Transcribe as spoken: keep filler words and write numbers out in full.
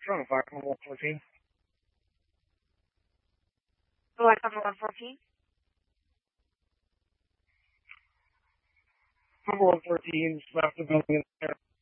Toronto Fire, number one fourteen. Go ahead, number one fourteen. Number one fourteen, left the building in there.